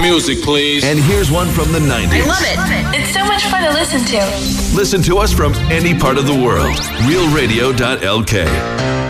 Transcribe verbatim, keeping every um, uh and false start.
music, please. And here's one from the nineties. I love it. It's so much fun to listen to. Listen to us from any part of the world. real radio dot l k.